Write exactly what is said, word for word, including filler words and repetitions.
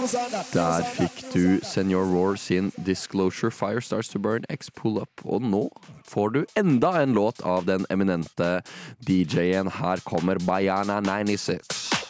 Der fikk du Senior Roar sin Disclosure, Fire Starts to Burn, X Pull Up. Og nå får du enda en låt av den eminente D J-en. Her kommer Bayana nittiseks.